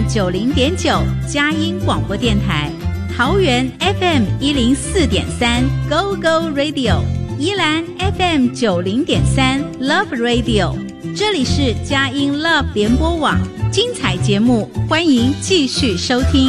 90.9 佳音广播电台，桃园 FM 104.3 Go Go Radio， 宜兰 FM 90.3 Love Radio， 这里是佳音 Love 联播网，精彩节目欢迎继续收听。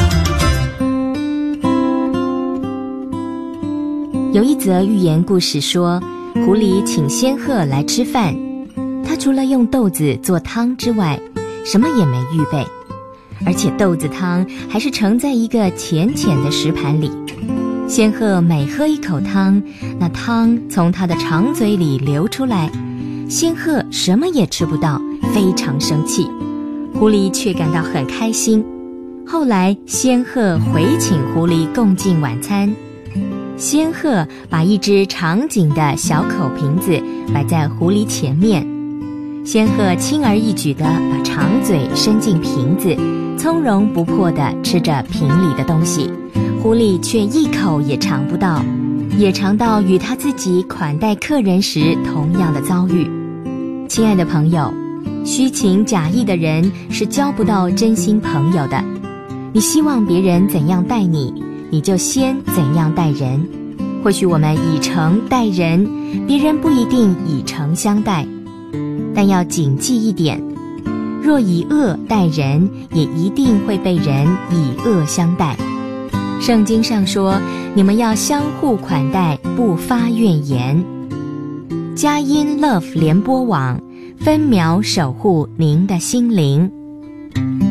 有一则寓言故事说，狐狸请仙鹤来吃饭，他除了用豆子做汤之外，什么也没预备，而且豆子汤还是盛在一个浅浅的石盘里。仙鹤每喝一口汤，那汤从他的长嘴里流出来，仙鹤什么也吃不到，非常生气。狐狸却感到很开心。后来仙鹤回请狐狸共进晚餐，仙鹤把一只长颈的小口瓶子摆在狐狸前面，仙鹤轻而易举地把长嘴伸进瓶子，从容不迫地吃着瓶里的东西，狐狸却一口也尝不到，也尝到与他自己款待客人时同样的遭遇。亲爱的朋友，虚情假意的人是交不到真心朋友的。你希望别人怎样待你，你就先怎样待人。或许我们以诚待人，别人不一定以诚相待，但要谨记一点，若以恶待人，也一定会被人以恶相待。圣经上说，你们要相互款待，不发怨言。佳音 Love 联播网，分秒守护您的心灵。